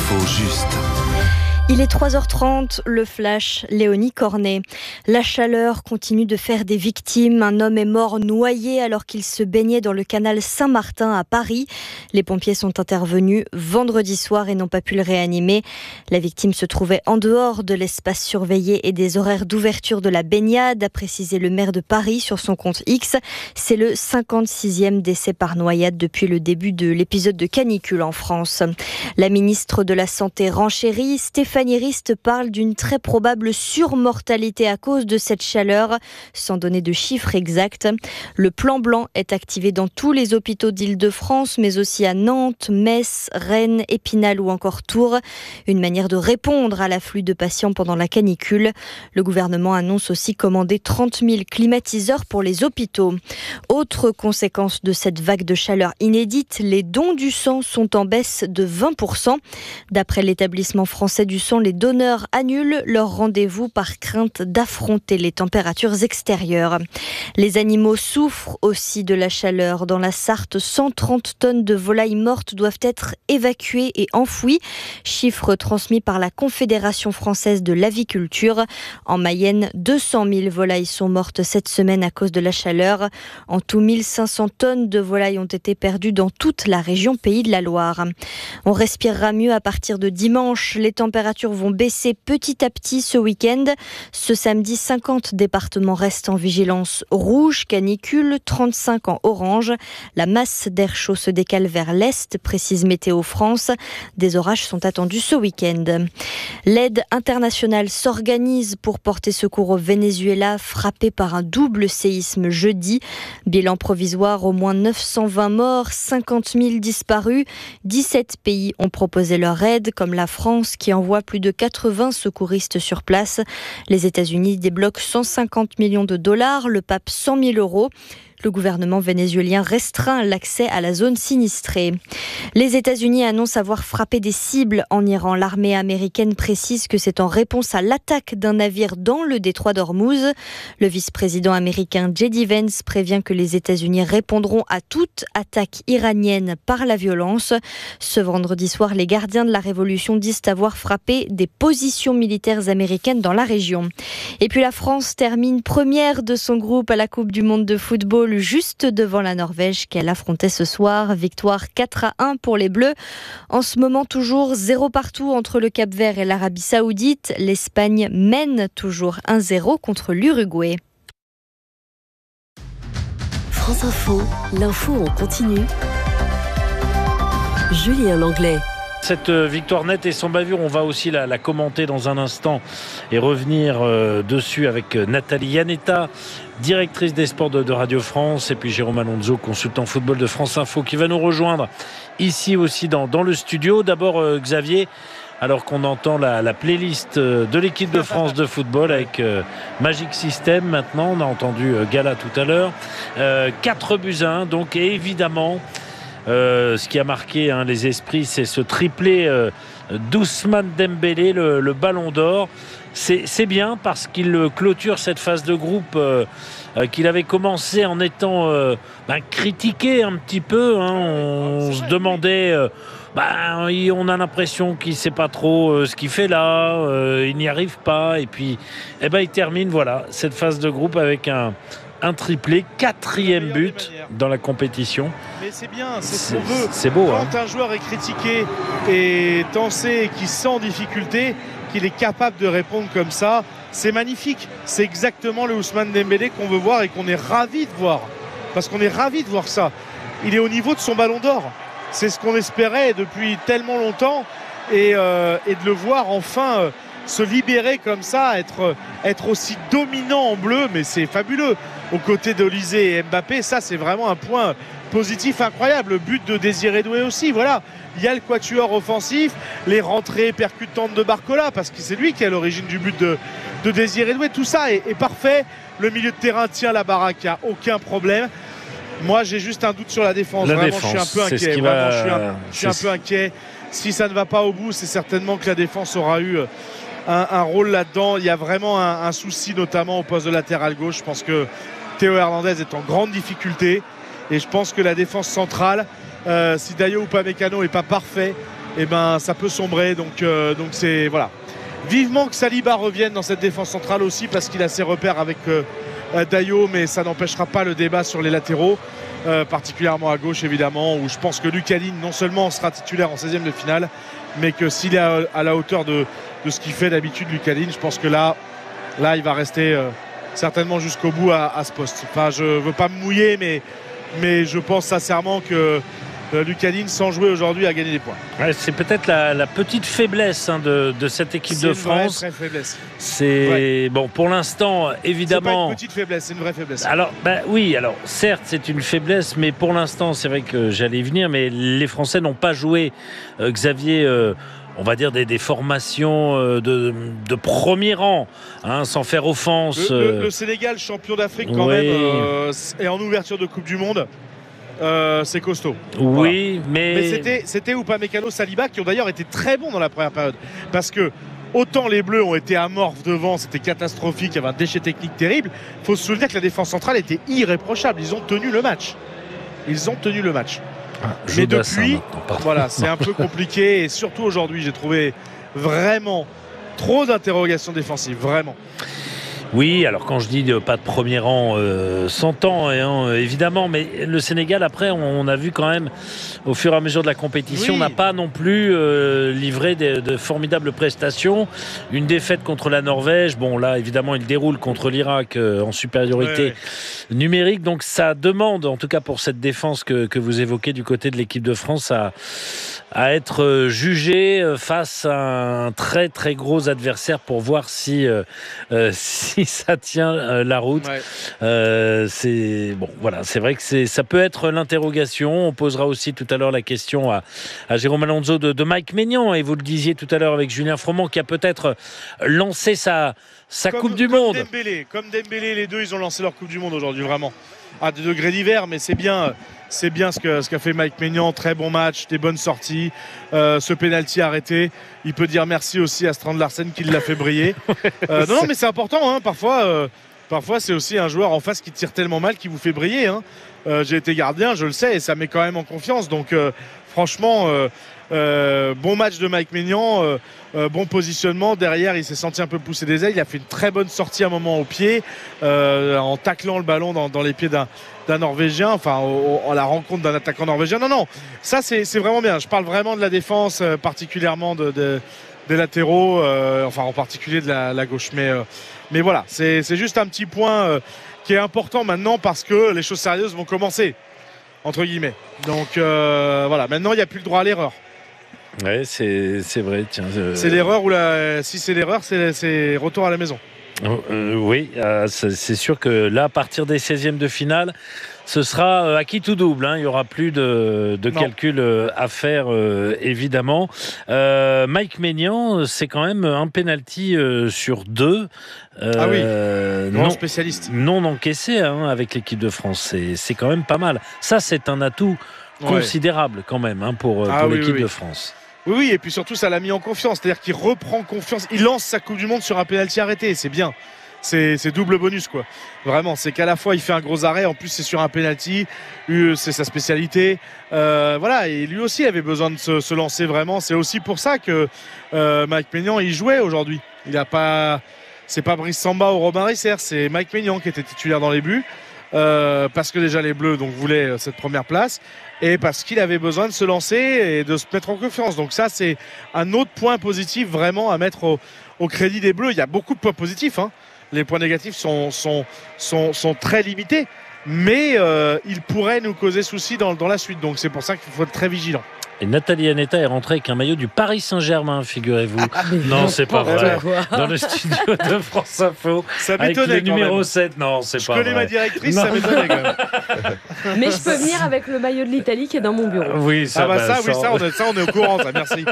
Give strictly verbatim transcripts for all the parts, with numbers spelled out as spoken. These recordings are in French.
L'info juste. Il est trois heures trente, le flash, Léonie Cornet. La chaleur continue de faire des victimes. Un homme est mort noyé alors qu'il se baignait dans le canal Saint-Martin à Paris. Les pompiers sont intervenus vendredi soir et n'ont pas pu le réanimer. La victime se trouvait en dehors de l'espace surveillé et des horaires d'ouverture de la baignade, a précisé le maire de Paris sur son compte X. C'est le cinquante-sixième décès par noyade depuis le début de l'épisode de canicule en France. La ministre de la Santé renchérit. Stéphanie Rist parle d'une très probable surmortalité à cause de cette chaleur, sans donner de chiffres exacts. Le plan blanc est activé dans tous les hôpitaux d'Île-de-France, mais aussi à Nantes, Metz, Rennes, Épinal ou encore Tours. Une manière de répondre à l'afflux de patients pendant la canicule. Le gouvernement annonce aussi commander trente mille climatiseurs pour les hôpitaux. Autre conséquence de cette vague de chaleur inédite, les dons du sang sont en baisse de vingt pour cent. D'après l'établissement français du sang, les donneurs annulent leur rendez-vous par crainte d'affronter les températures extérieures. Les animaux souffrent aussi de la chaleur. Dans la Sarthe, cent trente tonnes de volailles mortes doivent être évacuées et enfouies. Chiffre transmis par la Confédération française de l'aviculture. En Mayenne, deux cent mille volailles sont mortes cette semaine à cause de la chaleur. En tout, mille cinq cents tonnes de volailles ont été perdues dans toute la région Pays de la Loire. On respirera mieux à partir de dimanche. Les températures vont baisser petit à petit ce week-end. Ce samedi, cinquante départements restent en vigilance rouge, canicule, trente-cinq en orange. La masse d'air chaud se décale vers l'est, précise Météo France. Des orages sont attendus ce week-end. L'aide internationale s'organise pour porter secours au Venezuela, frappé par un double séisme jeudi. Bilan provisoire, au moins neuf cent vingt morts, cinquante mille disparus. dix-sept pays ont proposé leur aide, comme la France qui envoie plus de quatre-vingts secouristes sur place. Les États-Unis débloquent cent cinquante millions de dollars, le pape cent mille euros. Le gouvernement vénézuélien restreint l'accès à la zone sinistrée. Les États-Unis annoncent avoir frappé des cibles en Iran. L'armée américaine précise que c'est en réponse à l'attaque d'un navire dans le détroit d'Ormuz. Le vice-président américain J D Vance prévient que les États-Unis répondront à toute attaque iranienne par la violence. Ce vendredi soir, les gardiens de la révolution disent avoir frappé des positions militaires américaines dans la région. Et puis la France termine première de son groupe à la Coupe du monde de football, juste devant la Norvège qu'elle affrontait ce soir. Victoire quatre à un pour les Bleus. En ce moment, toujours zéro partout entre le Cap-Vert et l'Arabie Saoudite. L'Espagne mène toujours un zéro contre l'Uruguay. France Info, l'info en continu. Julien Langlais. Cette victoire nette et sans bavure, on va aussi la, la commenter dans un instant et revenir euh, dessus avec Nathalie Yanetta, directrice des sports de, de Radio France, et puis Jérôme Alonso, consultant football de France Info, qui va nous rejoindre ici aussi dans, dans le studio. D'abord euh, Xavier, alors qu'on entend la, la playlist de l'équipe de France de football avec euh, Magic System maintenant, on a entendu euh, Gala tout à l'heure, euh, quatre buts à un, donc, et évidemment Euh, ce qui a marqué hein, les esprits, c'est ce triplé euh, d'Ousmane Dembélé, le, le ballon d'or. C'est, c'est bien parce qu'il clôture cette phase de groupe euh, euh, qu'il avait commencé en étant euh, ben, critiqué un petit peu. Hein. On se demandait, euh, ben, on a l'impression qu'il ne sait pas trop euh, ce qu'il fait là, euh, il n'y arrive pas. Et puis, eh ben, il termine voilà, cette phase de groupe avec un... un triplé, quatrième but dans la compétition. Mais c'est bien, c'est ce qu'on veut. C'est beau. Quand hein. un joueur est critiqué et tensé et qui sent en difficulté, qu'il est capable de répondre comme ça, c'est magnifique. C'est exactement le Ousmane Dembélé qu'on veut voir et qu'on est ravis de voir. Parce qu'on est ravis de voir ça. Il est au niveau de son ballon d'or. C'est ce qu'on espérait depuis tellement longtemps. Et, euh, et de le voir enfin... Euh, se libérer comme ça, être, être aussi dominant en bleu, mais c'est fabuleux. Aux côtés d'Olysée et Mbappé, ça c'est vraiment un point positif incroyable. Le but de Désiré Doué aussi, voilà. Il y a le quatuor offensif, les rentrées percutantes de Barcola, parce que c'est lui qui est à l'origine du but de, de Désiré Doué. Tout ça est, est parfait. Le milieu de terrain tient la baraque, il n'y a aucun problème. Moi j'ai juste un doute sur la défense. La vraiment, défense, je suis un peu inquiet. Va... Vraiment, je suis un, je suis un peu inquiet. Si ça ne va pas au bout, c'est certainement que la défense aura eu un, un rôle là-dedans. Il y a vraiment un, un souci, notamment au poste de latéral gauche. Je pense que Théo Hernandez est en grande difficulté et je pense que la défense centrale, euh, si Dayo Upamecano n'est pas parfait, et ben ça peut sombrer. Donc, euh, donc c'est voilà. Vivement que Saliba revienne dans cette défense centrale aussi, parce qu'il a ses repères avec euh, Dayo, mais ça n'empêchera pas le débat sur les latéraux, euh, particulièrement à gauche évidemment, où je pense que Lucas Digne non seulement sera titulaire en seizième de finale, mais que s'il est à, à la hauteur de, de ce qu'il fait d'habitude Lucas Digne, je pense que là, là il va rester euh, certainement jusqu'au bout à, à ce poste. Enfin, je veux pas me mouiller, mais, mais je pense sincèrement que Euh, Lucas Digne, sans jouer aujourd'hui, a gagné des points. Ouais, c'est peut-être la, la petite faiblesse hein, de, de cette équipe c'est de une France. Vraie, vraie faiblesse. C'est ouais. Bon pour l'instant, évidemment. C'est pas une petite faiblesse, c'est une vraie faiblesse. Alors, bah, oui, alors certes, c'est une faiblesse, mais pour l'instant, c'est vrai que j'allais y venir, mais les Français n'ont pas joué. Euh, Xavier. Euh, on va dire des, des formations de, de premier rang, hein, sans faire offense. Le, le, le Sénégal, champion d'Afrique quand oui. même, euh, et en ouverture de Coupe du Monde. Euh, c'est costaud. Oui, voilà. mais, mais c'était, c'était Upamecano, Saliba qui ont d'ailleurs été très bons dans la première période. Parce que autant les Bleus ont été amorphes devant, c'était catastrophique, il y avait un déchet technique terrible. Il faut se souvenir que la défense centrale était irréprochable. Ils ont tenu le match. Ils ont tenu le match. Ah, mais depuis, voilà, c'est un peu compliqué. Et surtout aujourd'hui, j'ai trouvé vraiment trop d'interrogations défensives. Vraiment. Oui, alors quand je dis pas de premier rang, euh, s'entend hein, évidemment, mais le Sénégal après, on, on a vu quand même au fur et à mesure de la compétition, oui. n'a pas non plus euh, livré de, de formidables prestations. Une défaite contre la Norvège, bon là évidemment il déroule contre l'Irak euh, en supériorité ouais, ouais. numérique, donc ça demande en tout cas pour cette défense que, que vous évoquez du côté de l'équipe de France à à être jugé face à un très très gros adversaire pour voir si euh, euh, si ça tient euh, la route. Ouais. Euh, c'est bon, voilà, c'est vrai que c'est ça peut être l'interrogation. On posera aussi tout à l'heure la question à, à Jérôme Alonso de, de Mike Maignan, et vous le disiez tout à l'heure avec Julien Froment qui a peut-être lancé sa sa comme, Coupe du comme Monde. Dembélé, comme Dembélé, les deux ils ont lancé leur Coupe du Monde aujourd'hui vraiment à des degrés divers, mais c'est bien. C'est bien ce, que, ce qu'a fait Mike Maignan, très bon match, des bonnes sorties, euh, ce pénalty arrêté. Il peut dire merci aussi à Strand Larsen qui l'a fait briller. Euh, non, non, mais c'est important, hein, parfois, euh, parfois c'est aussi un joueur en face qui tire tellement mal qui vous fait briller. Hein. Euh, j'ai été gardien, je le sais, et ça met quand même en confiance. Donc euh, franchement, euh, euh, bon match de Mike Maignan, euh, euh, bon positionnement. Derrière, il s'est senti un peu pousser des ailes. Il a fait une très bonne sortie à un moment au pied, euh, en taclant le ballon dans, dans les pieds d'un d'un Norvégien, enfin au, à la rencontre d'un attaquant norvégien. Non, non, ça c'est, c'est vraiment bien. Je parle vraiment de la défense, euh, particulièrement de, de, des latéraux, euh, enfin en particulier de la, la gauche. Mais, euh, mais voilà, c'est, c'est juste un petit point euh, qui est important maintenant parce que les choses sérieuses vont commencer, entre guillemets. Donc euh, voilà, maintenant il n'y a plus le droit à l'erreur. Ouais, c'est, c'est vrai. Tiens, euh... C'est l'erreur ou la... si c'est l'erreur, c'est, c'est retour à la maison. Euh, oui, euh, c'est sûr que là, à partir des seizièmes de finale, ce sera euh, acquis tout double. Hein. Il n'y aura plus de, de calcul euh, à faire, euh, évidemment. Euh, Mike Maignan, c'est quand même un penalty euh, sur deux. Euh, ah oui, non, non spécialiste. Non encaissé hein, avec l'équipe de France. C'est, c'est quand même pas mal. Ça, c'est un atout considérable ouais. quand même hein, pour, pour ah, l'équipe oui, oui. de France. Oui, oui, et puis surtout, ça l'a mis en confiance. C'est-à-dire qu'il reprend confiance. Il lance sa Coupe du Monde sur un pénalty arrêté. C'est bien. C'est, c'est double bonus, quoi. Vraiment, c'est qu'à la fois, il fait un gros arrêt. En plus, c'est sur un pénalty. C'est sa spécialité. Euh, voilà, et lui aussi avait besoin de se, se lancer vraiment. C'est aussi pour ça que euh, Mike Maignan, il jouait aujourd'hui. Il a pas... C'est pas Brice Samba ou Robin Risser. C'est Mike Maignan qui était titulaire dans les buts. Euh, parce que déjà les Bleus donc voulaient cette première place et parce qu'il avait besoin de se lancer et de se mettre en confiance. Donc ça c'est un autre point positif vraiment à mettre au, au crédit des Bleus. Il y a beaucoup de points positifs hein. Les points négatifs sont, sont, sont, sont très limités, mais euh, ils pourraient nous causer souci dans, dans la suite. Donc c'est pour ça qu'il faut être très vigilant. Et Nathalie Aneta est rentrée avec un maillot du Paris Saint-Germain, figurez-vous. Ah, non, c'est pas vrai. Dans le studio de France Info. Ça m'étonnait. Avec le numéro sept, non, c'est je pas vrai. Je connais ma directrice, non. Ça m'étonnait quand même. Mais je peux venir avec le maillot de l'Italie qui est dans mon bureau. Oui, ça, ah bah, bah ça, oui, ça, on est, ça, on est au courant, ça, merci.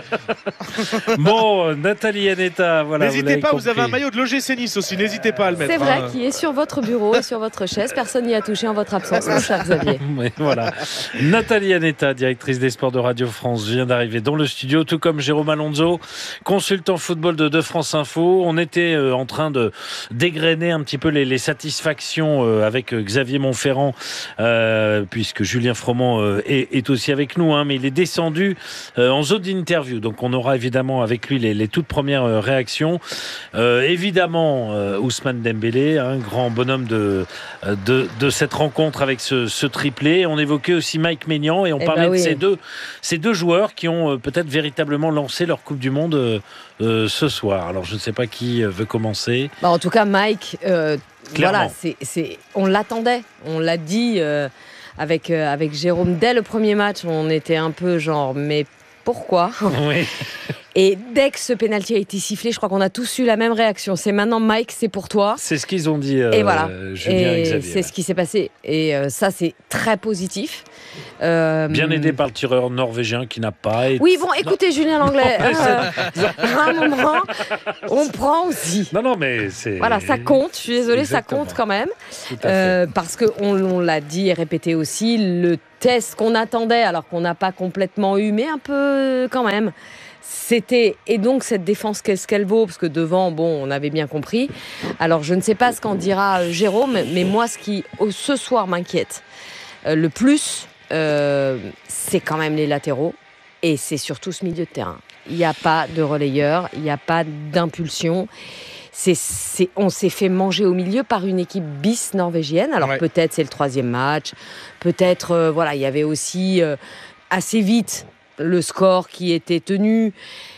Bon, Nathalie Aneta, voilà. N'hésitez vous pas, compris. Vous avez un maillot de l'O G C Nice aussi, n'hésitez pas à le mettre. C'est vrai, hein. Qui est sur votre bureau et sur votre chaise. Personne n'y a touché en votre absence, mon cher Xavier. Oui, voilà. Nathalie Aneta, directrice des sports de Radio France. France vient d'arriver dans le studio, tout comme Jérôme Alonso, consultant football de, de France Info. On était euh, en train de dégrainer un petit peu les, les satisfactions euh, avec Xavier Montferrand, euh, puisque Julien Froment euh, est, est aussi avec nous, hein, mais il est descendu euh, en zone d'interview. Donc on aura évidemment avec lui les, les toutes premières euh, réactions. Euh, évidemment, euh, Ousmane Dembélé, un grand bonhomme de, de, de cette rencontre avec ce, ce triplé. On évoquait aussi Mike Maignan et on Eh parlait ben de oui. ces deux, ces deux joueurs qui ont euh, peut-être véritablement lancé leur Coupe du Monde euh, euh, ce soir. Alors je ne sais pas qui veut commencer. Bah, en tout cas, Mike, euh, Clairement. voilà, c'est, c'est, on l'attendait. On l'a dit euh, avec, euh, avec Jérôme dès le premier match. On était un peu genre, mais pourquoi ? Oui. Et dès que ce pénalty a été sifflé, je crois qu'on a tous eu la même réaction. C'est maintenant, Mike, c'est pour toi. C'est ce qu'ils ont dit, euh, Et voilà. Julien et Et Xavier. c'est ce qui s'est passé. Et euh, ça, c'est très positif. Euh, Bien aidé par le tireur norvégien qui n'a pas été... Oui, bon, écoutez, Julien Langlais, euh, à un moment, on prend aussi. Non, non, mais c'est... Voilà, ça compte. Je suis désolée, Exactement. ça compte quand même. Tout à fait. Euh, parce qu'on on l'a dit et répété aussi, le test qu'on attendait, alors qu'on n'a pas complètement eu, mais un peu quand même, c'était... Et donc, cette défense, qu'est-ce qu'elle vaut ? Parce que devant, bon, on avait bien compris. Alors, je ne sais pas ce qu'en dira euh, Jérôme, mais moi, ce qui, oh, ce soir, m'inquiète euh, le plus, euh, c'est quand même les latéraux. Et c'est surtout ce milieu de terrain. Il n'y a pas de relayeur, il n'y a pas d'impulsion. C'est, c'est, on s'est fait manger au milieu par une équipe bis norvégienne. Alors Ouais. peut-être c'est le troisième match, peut-être euh, voilà, il y avait aussi euh, assez vite le score qui était tenu.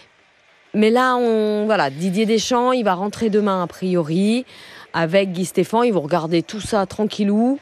Mais là, on, voilà, Didier Deschamps, il va rentrer demain a priori avec Guy Stéphane. Ils vont regarder tout ça tranquillou.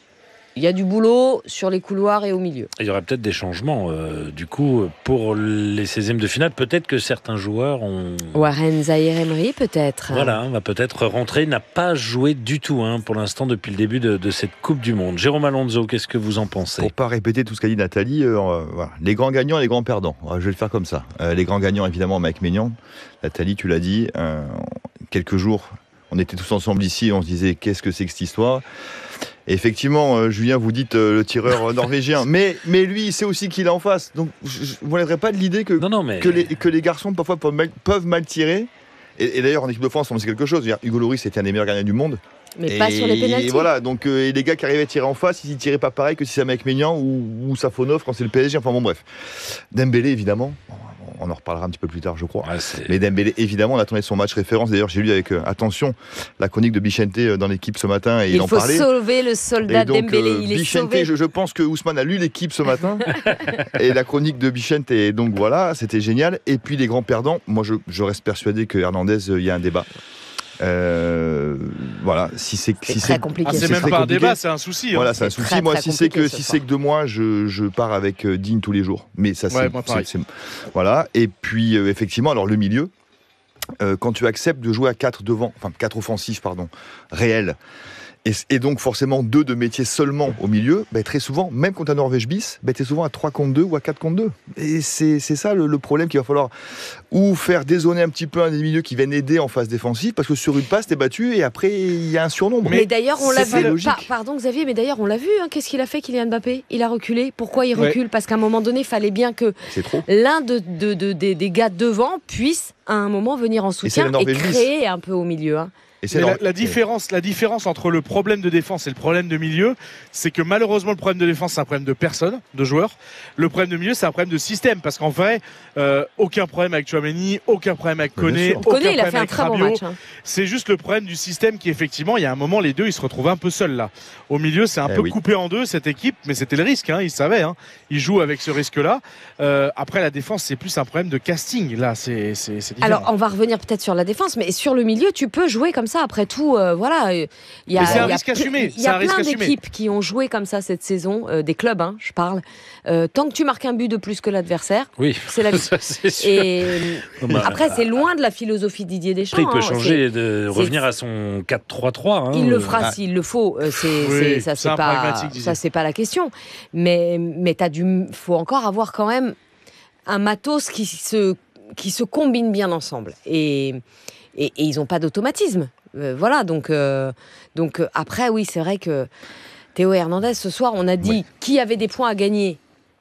Il y a du boulot sur les couloirs et au milieu. Il y aurait peut-être des changements, euh, du coup, pour les seizièmes de finale. Peut-être que certains joueurs ont... Warren Zaïre-Emery peut-être. Voilà, on va peut-être rentrer. Il n'a pas joué du tout, hein, pour l'instant, depuis le début de, de cette Coupe du Monde. Jérôme Alonso, qu'est-ce que vous en pensez ? Pour pas répéter tout ce qu'a dit Nathalie, euh, euh, voilà. Les grands gagnants et les grands perdants. Euh, je vais le faire comme ça. Euh, les grands gagnants, évidemment, Mike Maignan. Nathalie, tu l'as dit, euh, quelques jours, on était tous ensemble ici, on se disait qu'est-ce que c'est que cette histoire ? Et effectivement, euh, Julien, vous dites euh, le tireur norvégien, mais, mais lui, il sait aussi qu'il est en face. Donc, je ne m'enlèverai pas de l'idée que, Non, non, mais... que, les, que les garçons, parfois, peuvent mal, peuvent mal tirer. Et, et d'ailleurs, en équipe de France, on sait quelque chose. Je veux dire, Hugo Lloris était un des meilleurs gardiens du monde. Mais et, pas sur les pénaltys. Et voilà, donc euh, et les gars qui arrivaient à tirer en face, ils ne tiraient pas pareil que si c'est un mec Maignan ou, ou Safonov quand c'est le P S G. Enfin bon, bref. Dembélé, évidemment. On en reparlera un petit peu plus tard, je crois. Ouais, c'est... Mais Dembélé, évidemment, on attendait son match référence. D'ailleurs, j'ai lu avec euh, attention la chronique de Bichente euh, dans l'équipe ce matin et il, Il en faut parlait. sauver le soldat Et donc, Dembélé. euh, Il est Bichente, sauvé. je, je pense que Ousmane a lu l'équipe ce matin et la chronique de Bichente. Et donc voilà, c'était génial. Et puis les grands perdants, moi, je, je reste persuadé que Hernandez, il y a un débat. Euh, voilà, si c'est C'est si très c'est compliqué. Ah, c'est c'est même très pas un compliqué. débat, c'est un souci. hein. Voilà, c'est un C'est souci. très, Moi, très si c'est compliqué que ce si soir. c'est que de moi, je, je pars avec euh, Digne tous les jours. Mais ça, c'est, Ouais, moi, c'est- pareil. c'est- voilà. Et puis euh, effectivement, alors le milieu, euh, quand tu acceptes de jouer à quatre devant, enfin quatre offensifs, pardon, réels. Et, et donc forcément deux de métier seulement au milieu, ben, très souvent, même contre un Norvège bis, ben, tu es souvent à trois contre deux ou à quatre contre deux. Et c'est, c'est ça le, le problème qu'il va falloir ou faire dézoner un petit peu un des milieux qui viennent aider en phase défensive, parce que sur une passe, t'es battu et après il y a un surnombre. Mais, d'ailleurs, on l'a c'est vu. logique. Par- pardon, Xavier, mais d'ailleurs, on l'a vu. hein, Qu'est-ce qu'il a fait, Kylian Mbappé ? Il a reculé. Pourquoi il Ouais. recule ? Parce qu'à un moment donné, il fallait bien que C'est trop. l'un de, de- de- des, des gars devant puisse, à un moment, venir en c'est soutien la et, Norvège bis. créer un peu au milieu. hein. Et c'est Mais la, dans- la différence, la différence entre le problème de défense et le problème de milieu, c'est que malheureusement le problème de défense c'est un problème de personne, de joueurs. Le problème de milieu c'est un problème de système, parce qu'en vrai, euh, aucun problème avec Tchouaméni, aucun problème avec Mais bien Koné, sûr. aucun Koné, il a problème fait un avec très bon Rabiot. match. hein. C'est juste le problème du système qui effectivement, il y a un moment les deux ils se retrouvent un peu seuls là. Au milieu c'est un Eh peu oui. coupé en deux cette équipe, mais c'était le risque, hein, ils savaient, hein. Ils jouent avec ce risque-là. Euh, après la défense c'est plus un problème de casting là, c'est c'est, c'est différent. Alors, on va revenir peut-être sur la défense, mais sur le milieu, tu peux jouer comme ça. Après tout, euh, voilà. Il y a, Mais c'est un il y a risque ple- assumé, Il y c'est a un risque plein assumé. d'équipes qui ont joué comme ça cette saison, euh, des clubs, hein, je parle. Euh, tant que tu marques un but de plus que l'adversaire, Oui, c'est la vie. ça, c'est sûr. Et Non, bah, après, c'est loin de la philosophie de Didier Deschamps. Après, il peut hein. changer, de c'est- revenir à son quatre trois trois. Hein. C'est- Il le fera Ah. s'il le faut. euh, C'est, Oui, c'est- ça, c'est c'est un pas, pragmatique, Didier. ça, c'est pas la question. Mais, mais t'as du, faut encore avoir quand même un matos qui se, qui se combine bien ensemble. Et, et, et ils n'ont pas d'automatisme. Euh, voilà. Donc, euh, donc euh, après, oui, c'est vrai que Théo Hernandez, ce soir, on a dit Oui. qui avait des points à gagner.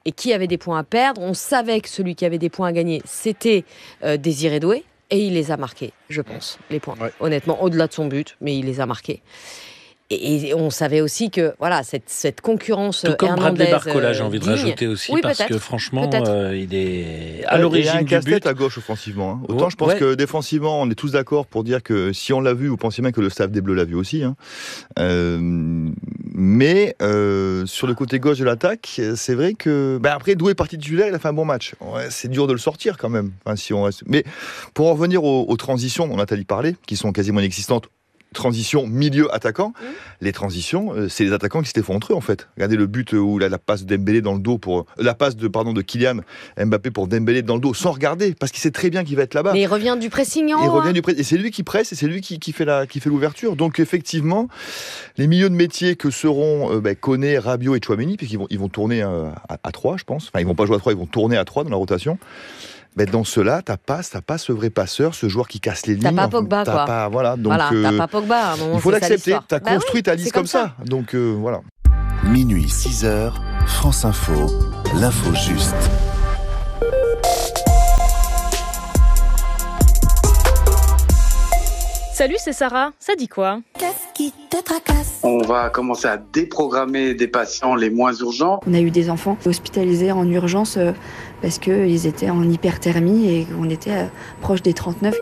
et qui avait des points à perdre. On savait que celui qui avait des points à gagner, c'était euh, Désiré Doué. Et il les a marqués, je pense, les points. Ouais. Honnêtement, au-delà de son but, mais il les a marqués. Et, et on savait aussi que voilà cette, cette concurrence tout comme Hernandez, Bradley Barcola, j'ai envie de digne. rajouter aussi, oui, parce peut-être. que franchement, euh, il est à ah, l'origine il y a un du casse-tête but. à gauche offensivement. Hein. Autant ouais, je pense ouais. que défensivement, on est tous d'accord pour dire que si on l'a vu, vous pensez bien que le staff des Bleus l'a vu aussi. Hein. Euh, mais euh, sur le côté gauche de l'attaque, c'est vrai que ben après Doué est parti titulaire, il a fait un bon match. Ouais, c'est dur de le sortir quand même. Enfin, si on reste... Mais pour en revenir aux, aux transitions dont Nathalie parlait, qui sont quasiment inexistantes. Transition milieu-attaquant, mmh. les transitions, euh, c'est les attaquants qui s'étaient fait entre eux en fait. Regardez le but où la, la passe de Dembélé dans le dos pour euh, la passe de pardon de Kylian Mbappé pour Dembélé dans le dos sans regarder parce qu'il sait très bien qu'il va être là-bas. Mais il revient du pressing en haut. Il revient hein. du press, et c'est lui qui presse et c'est lui qui, qui fait la qui fait l'ouverture. Donc effectivement, les milieux de métier que seront euh, bah, Koné, Rabiot et Tchouaméni, puisqu'ils vont ils vont tourner euh, à, à trois, je pense. Enfin ils vont pas jouer à trois, ils vont tourner à trois dans la rotation. Ben dans cela, t'as pas, t'as pas ce vrai passeur, ce joueur qui casse les lignes. T'as pas Pogba, t'as quoi. Pas, voilà, donc voilà, euh, t'as pas Pogba. À un moment, il faut c'est l'accepter. Ça, t'as bah construit oui, ta liste comme ça. ça. Donc euh, voilà. Minuit six heures, France Info, l'info juste. Salut, c'est Sarah. Ça dit quoi ? Qu'est-ce qui te tracasse ? On va commencer à déprogrammer des patients les moins urgents. On a eu des enfants hospitalisés en urgence parce qu'ils étaient en hyperthermie et qu'on était proche des trente-neuf.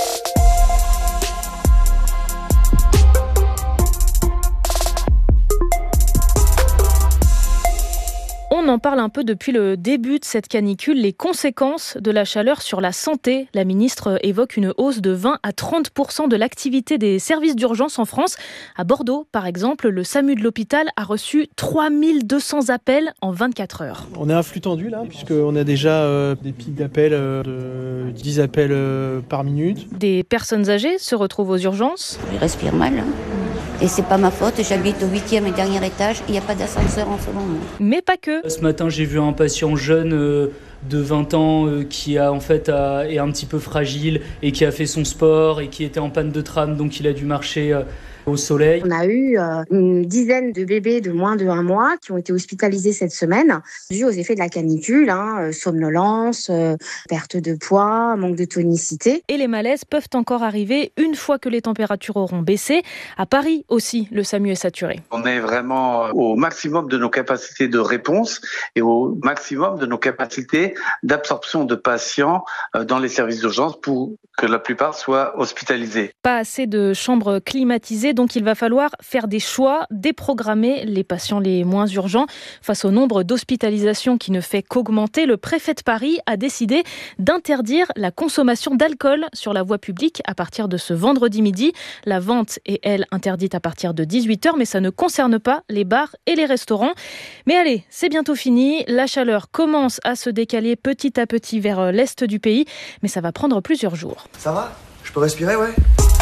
On en parle un peu depuis le début de cette canicule, les conséquences de la chaleur sur la santé. La ministre évoque une hausse de vingt à trente pour cent de l'activité des services d'urgence en France. À Bordeaux, par exemple, le SAMU de l'hôpital a reçu trois mille deux cents appels en vingt-quatre heures. On est à un flux tendu là, puisqu'on a déjà euh, des pics d'appels euh, de dix appels euh, par minute. Des personnes âgées se retrouvent aux urgences. Je respire mal, hein. Et c'est pas ma faute, j'habite au huitième et dernier étage, il n'y a pas d'ascenseur en ce moment. Mais pas que. Ce matin, j'ai vu un patient jeune euh, de vingt ans euh, qui a, en fait, a, est un petit peu fragile et qui a fait son sport et qui était en panne de tram, donc il a dû marcher euh, au soleil. On a eu euh, une dizaine de bébés de moins de un mois qui ont été hospitalisés cette semaine, dû aux effets de la canicule, hein, somnolence, euh, perte de poids, manque de tonicité. Et les malaises peuvent encore arriver une fois que les températures auront baissé. À Paris aussi, le SAMU est saturé. On est vraiment au maximum de nos capacités de réponse et au maximum de nos capacités d'absorption de patients dans les services d'urgence pour que la plupart soient hospitalisés. Pas assez de chambres climatisées, donc il va falloir faire des choix, déprogrammer les patients les moins urgents. Face au nombre d'hospitalisations qui ne fait qu'augmenter, le préfet de Paris a décidé d'interdire la consommation d'alcool sur la voie publique à partir de ce vendredi midi. La vente est, elle, interdite à partir de dix-huit heures, mais ça ne concerne pas les bars et les restaurants. Mais allez, c'est bientôt fini. La chaleur commence à se décaler petit à petit vers l'est du pays, mais ça va prendre plusieurs jours. Ça va ? Je peux respirer, ouais ?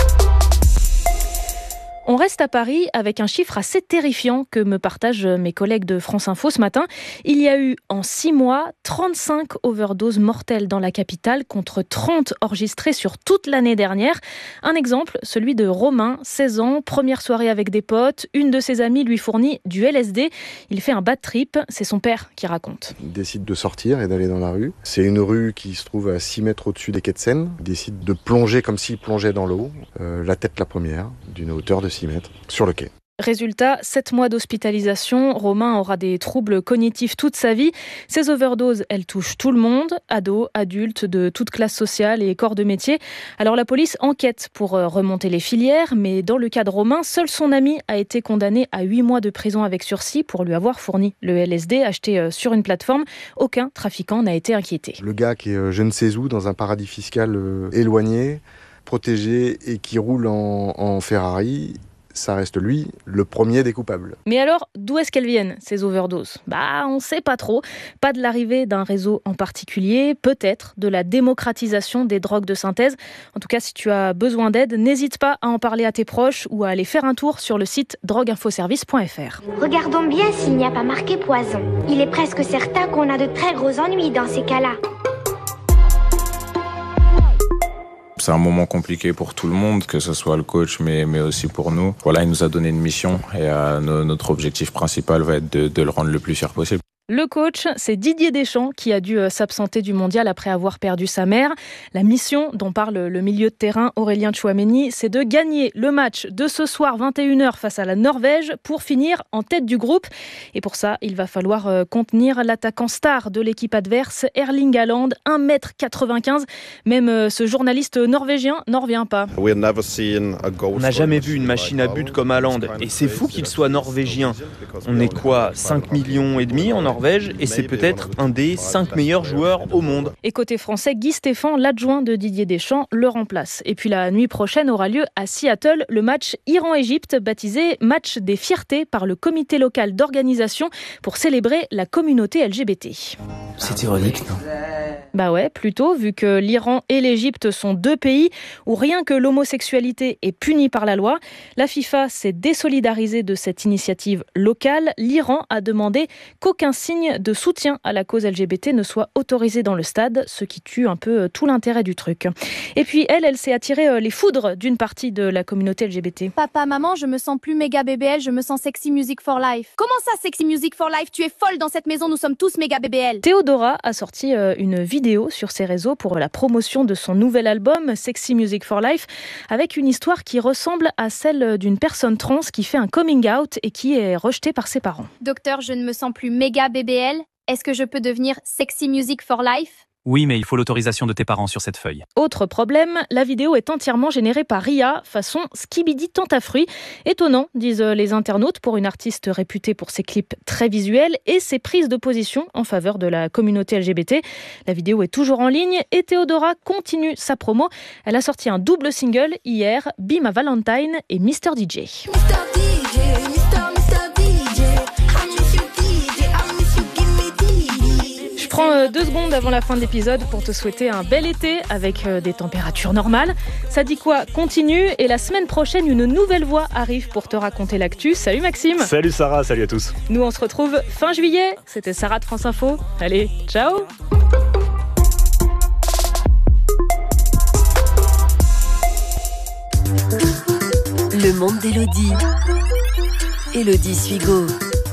On reste à Paris avec un chiffre assez terrifiant que me partagent mes collègues de France Info ce matin. Il y a eu en six mois trente-cinq overdoses mortelles dans la capitale contre trente enregistrées sur toute l'année dernière. Un exemple, celui de Romain, seize ans, première soirée avec des potes. Une de ses amies lui fournit du L S D. Il fait un bad trip, c'est son père qui raconte. Il décide de sortir et d'aller dans la rue. C'est une rue qui se trouve à six mètres au-dessus des quais de Seine. Il décide de plonger comme s'il plongeait dans l'eau, euh, la tête la première, d'une hauteur de six mètres, sur le quai. Résultat, sept mois d'hospitalisation. Romain aura des troubles cognitifs toute sa vie. Ces overdoses, elles touchent tout le monde, ados, adultes, de toute classe sociale et corps de métier. Alors la police enquête pour remonter les filières, mais dans le cas de Romain, seul son ami a été condamné à huit mois de prison avec sursis pour lui avoir fourni le L S D acheté sur une plateforme. Aucun trafiquant n'a été inquiété. Le gars qui est je ne sais où, dans un paradis fiscal éloigné, protégé et qui roule en, en Ferrari, ça reste lui, le premier des coupables. Mais alors, d'où est-ce qu'elles viennent, ces overdoses ? Bah, on sait pas trop. Pas de l'arrivée d'un réseau en particulier, peut-être de la démocratisation des drogues de synthèse. En tout cas, si tu as besoin d'aide, n'hésite pas à en parler à tes proches ou à aller faire un tour sur le site drogue info service point f r. Regardons bien s'il n'y a pas marqué poison. Il est presque certain qu'on a de très gros ennuis dans ces cas-là. C'est un moment compliqué pour tout le monde, que ce soit le coach, mais, mais aussi pour nous. Voilà, il nous a donné une mission et euh, no, notre objectif principal va être de, de le rendre le plus fier possible. Le coach, c'est Didier Deschamps qui a dû s'absenter du mondial après avoir perdu sa mère. La mission dont parle le milieu de terrain Aurélien Tchouaméni, c'est de gagner le match de ce soir vingt et une heures face à la Norvège pour finir en tête du groupe. Et pour ça, il va falloir contenir l'attaquant star de l'équipe adverse, Erling Haaland, un mètre quatre-vingt-quinze. Même ce journaliste norvégien n'en revient pas. On n'a jamais vu une machine à but comme Haaland et c'est fou qu'il soit norvégien. On est quoi, cinq millions et demi en Norvège et c'est peut-être un des cinq meilleurs joueurs au monde. Et côté français, Guy Stéphane, l'adjoint de Didier Deschamps, le remplace. Et puis la nuit prochaine aura lieu à Seattle le match Iran-Égypte, baptisé match des fiertés par le comité local d'organisation pour célébrer la communauté L G B T. C'est ironique, non ? Bah ouais, plutôt, vu que l'Iran et l'Égypte sont deux pays où rien que l'homosexualité est punie par la loi. La FIFA s'est désolidarisée de cette initiative locale. L'Iran a demandé qu'aucun signe de soutien à la cause L G B T ne soit autorisé dans le stade, ce qui tue un peu tout l'intérêt du truc. Et puis elle, elle s'est attirée les foudres d'une partie de la communauté L G B T. Papa, maman, je me sens plus méga B B L, je me sens sexy music for life. Comment ça, sexy music for life ? Tu es folle dans cette maison, nous sommes tous méga B B L. Théodora a sorti une vidéo sur ses réseaux pour la promotion de son nouvel album Sexy Music for Life, avec une histoire qui ressemble à celle d'une personne trans qui fait un coming out et qui est rejetée par ses parents. Docteur, je ne me sens plus méga B B L. Est-ce que je peux devenir Sexy Music for Life ? Oui, mais il faut l'autorisation de tes parents sur cette feuille. Autre problème, la vidéo est entièrement générée par I A, façon Skibidi Tentafruit. Étonnant, disent les internautes, pour une artiste réputée pour ses clips très visuels et ses prises de position en faveur de la communauté L G B T. La vidéo est toujours en ligne et Théodora continue sa promo. Elle a sorti un double single hier, Be My Valentine et mister D J. Je prends deux secondes avant la fin de l'épisode pour te souhaiter un bel été avec des températures normales. Ça dit quoi ? Continue, et la semaine prochaine, une nouvelle voix arrive pour te raconter l'actu. Salut Maxime. Salut Sarah, salut à tous. Nous on se retrouve fin juillet. C'était Sarah de France Info. Allez, ciao. Le monde d'Élodie. Élodie Suigo.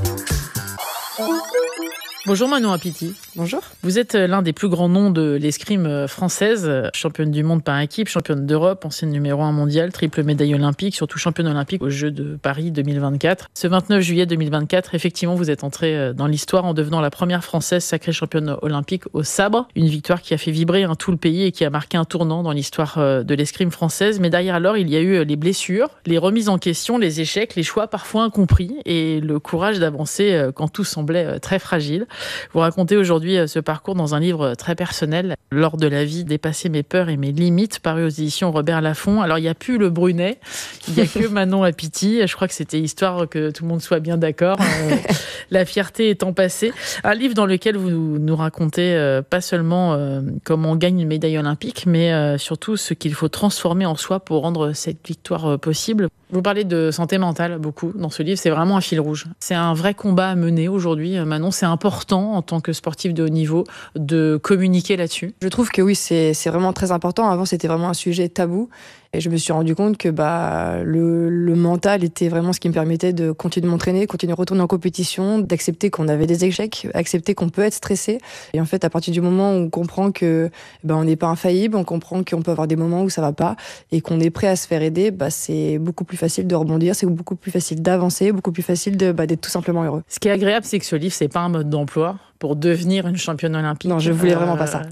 Bonjour Manon Apiti. Bonjour. Vous êtes l'un des plus grands noms de l'escrime française, championne du monde par équipe, championne d'Europe, ancienne numéro un mondial, triple médaille olympique, surtout championne olympique aux Jeux de Paris deux mille vingt-quatre. Ce vingt-neuf juillet deux mille vingt-quatre, effectivement, vous êtes entrée dans l'histoire en devenant la première française sacrée championne olympique au sabre. Une victoire qui a fait vibrer hein, tout le pays et qui a marqué un tournant dans l'histoire de l'escrime française. Mais derrière alors, il y a eu les blessures, les remises en question, les échecs, les choix parfois incompris et le courage d'avancer quand tout semblait très fragile. Vous racontez aujourd'hui ce parcours dans un livre très personnel, Lors de la vie, dépasser mes peurs et mes limites, paru aux éditions Robert Laffont. Alors, il n'y a plus le Brunet, il n'y a que Manon Apiti. Je crois que c'était histoire que tout le monde soit bien d'accord. Euh, la fierté étant passée. Un livre dans lequel vous nous racontez euh, pas seulement euh, comment on gagne une médaille olympique, mais euh, surtout ce qu'il faut transformer en soi pour rendre cette victoire euh, possible. Vous parlez de santé mentale beaucoup dans ce livre, c'est vraiment un fil rouge. C'est un vrai combat à mener aujourd'hui, Manon. C'est important en tant que sportif de haut niveau de communiquer là-dessus. Je trouve que oui, c'est, c'est vraiment très important. Avant, c'était vraiment un sujet tabou. Et je me suis rendu compte que bah, le, le mental était vraiment ce qui me permettait de continuer de m'entraîner, continuer de retourner en compétition, d'accepter qu'on avait des échecs, accepter qu'on peut être stressé. Et en fait, à partir du moment où on comprend que bah, on n'est pas infaillible, on comprend qu'on peut avoir des moments où ça va pas et qu'on est prêt à se faire aider, bah, c'est beaucoup plus facile de rebondir, c'est beaucoup plus facile d'avancer, beaucoup plus facile de, bah, d'être tout simplement heureux. Ce qui est agréable, c'est que ce livre, c'est pas un mode d'emploi pour devenir une championne olympique. Non, je voulais vraiment pas ça.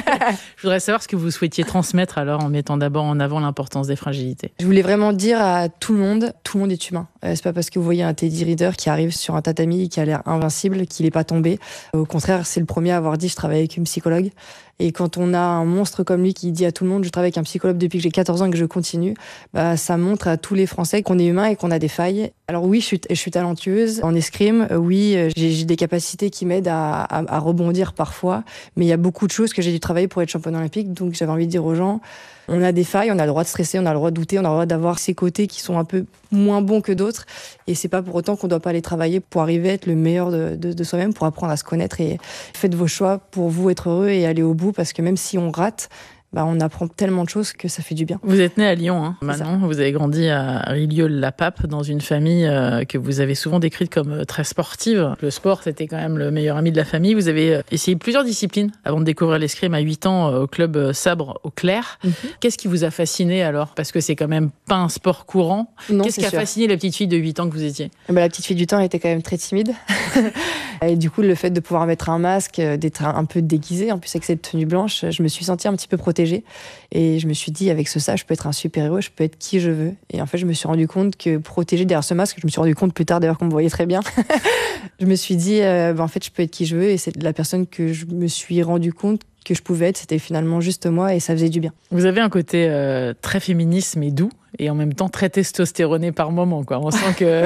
Je voudrais savoir ce que vous souhaitiez transmettre alors en mettant d'abord en avant l'importance des fragilités. Je voulais vraiment dire à tout le monde, tout le monde est humain. Euh, c'est pas parce que vous voyez un Teddy Riner qui arrive sur un tatami qui a l'air invincible qu'il est pas tombé. Au contraire, c'est le premier à avoir dit je travaille avec une psychologue. Et quand on a un monstre comme lui qui dit à tout le monde je travaille avec un psychologue depuis que j'ai quatorze ans et que je continue, bah, ça montre à tous les Français qu'on est humain et qu'on a des failles. Alors oui, je suis, je suis talentueuse en escrime, oui, j'ai, j'ai des capacités qui m'aident à, à, à rebondir parfois, mais il y a beaucoup de choses que j'ai dû travailler pour être championne olympique, donc j'avais envie de dire aux gens, on a des failles, on a le droit de stresser, on a le droit de douter, on a le droit d'avoir ces côtés qui sont un peu moins bons que d'autres, et c'est pas pour autant qu'on doit pas les travailler pour arriver à être le meilleur de, de, de soi-même, pour apprendre à se connaître, et faites vos choix pour vous être heureux et aller au bout, parce que même si on rate, bah, on apprend tellement de choses que ça fait du bien. Vous êtes né à Lyon, hein, Manon. Vous avez grandi à Rilieu-la-Pape, dans une famille euh, que vous avez souvent décrite comme euh, très sportive. Le sport, c'était quand même le meilleur ami de la famille. Vous avez euh, essayé plusieurs disciplines avant de découvrir l'escrime à huit ans euh, au club euh, Sabre au Clair. Mm-hmm. Qu'est-ce qui vous a fasciné alors? Parce que c'est quand même pas un sport courant. Non, Qu'est-ce qui a sûr. fasciné la petite fille de huit ans que vous étiez? bah, La petite fille du temps était quand même très timide. Et du coup, le fait de pouvoir mettre un masque, d'être un peu déguisée, en plus avec cette tenue blanche, je me suis sentie un petit peu protégée. Et je me suis dit, avec ce ça, je peux être un super-héros, je peux être qui je veux. Et en fait, je me suis rendu compte que protégée derrière ce masque, je me suis rendu compte plus tard d'ailleurs qu'on me voyait très bien, je me suis dit, euh, bah, en fait, je peux être qui je veux. Et c'est la personne que je me suis rendu compte que je pouvais être, c'était finalement juste moi et ça faisait du bien. Vous avez un côté euh, très féministe mais doux et en même temps très testostéroné par moment, quoi. On sent que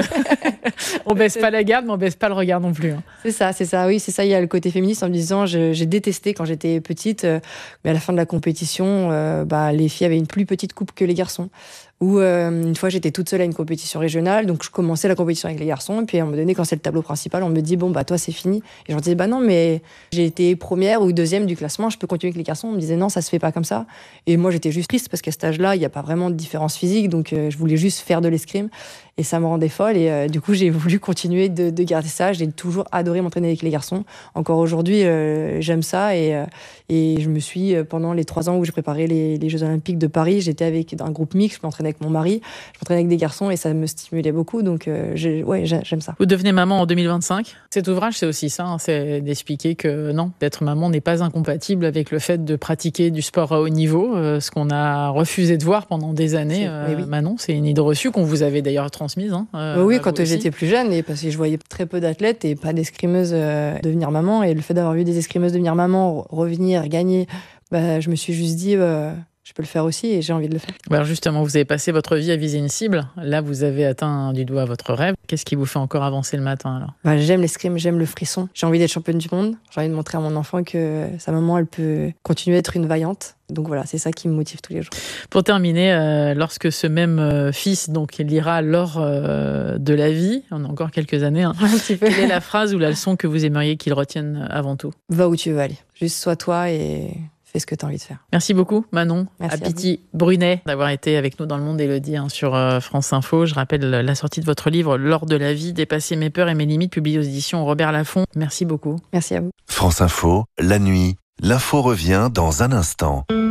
on baisse pas la garde mais on baisse pas le regard non plus. Hein. C'est ça, c'est ça. Oui, c'est ça. Il y a le côté féministe en me disant, je, j'ai détesté quand j'étais petite, euh, mais à la fin de la compétition, euh, bah, les filles avaient une plus petite coupe que les garçons. Où euh, une fois j'étais toute seule à une compétition régionale, donc je commençais la compétition avec les garçons, et puis à un moment donné, quand c'est le tableau principal, on me dit bon bah toi c'est fini. Et je leur disais bah non, mais j'ai été première ou deuxième du classement, je peux continuer avec les garçons. On me disait non, ça se fait pas comme ça. Et moi j'étais juste triste parce qu'à cet âge-là, il n'y a pas vraiment de différence physique, donc euh, je voulais juste faire de l'escrime. Et ça me rendait folle. Et euh, du coup, j'ai voulu continuer de, de garder ça. J'ai toujours adoré m'entraîner avec les garçons. Encore aujourd'hui, euh, j'aime ça. Et, euh, et je me suis, pendant les trois ans où j'ai préparé les, les Jeux Olympiques de Paris, j'étais avec un groupe mixte. Je m'entraînais avec mon mari. Je m'entraînais avec des garçons et ça me stimulait beaucoup. Donc, euh, j'ai, ouais, j'aime ça. Vous devenez maman en deux mille vingt-cinq. Cet ouvrage, c'est aussi ça. Hein, c'est d'expliquer que non, d'être maman n'est pas incompatible avec le fait de pratiquer du sport à haut niveau. Euh, ce qu'on a refusé de voir pendant des années. Euh, oui. Manon, c'est une idée reçue qu'on vous avait d'ailleurs transmise. Hein, euh, oui, quand j'étais plus jeune, et parce que je voyais très peu d'athlètes et pas d'escrimeuses euh, devenir maman. Et le fait d'avoir vu des escrimeuses devenir maman, revenir, gagner, bah, je me suis juste dit, bah, je peux le faire aussi et j'ai envie de le faire. Alors justement, vous avez passé votre vie à viser une cible. Là, vous avez atteint du doigt votre rêve. Qu'est-ce qui vous fait encore avancer le matin alors? Bah, j'aime l'escrime, j'aime le frisson. J'ai envie d'être championne du monde. J'ai envie de montrer à mon enfant que sa maman, elle peut continuer à être une vaillante. Donc voilà, c'est ça qui me motive tous les jours. Pour terminer, euh, lorsque ce même euh, fils donc lira l'or euh, de la vie, on a encore quelques années, hein, un petit peu. Quelle est la phrase ou la leçon que vous aimeriez qu'il retienne avant tout? Va où tu veux aller. Juste sois toi et fais ce que tu as envie de faire. Merci beaucoup Manon Apiti Brunet d'avoir été avec nous dans Le Monde d'Élodie hein, sur euh, France Info. Je rappelle la sortie de votre livre L'or de la vie, dépasser mes peurs et mes limites, publié aux éditions Robert Laffont. Merci beaucoup. Merci à vous. France Info, la nuit, l'info revient dans un instant.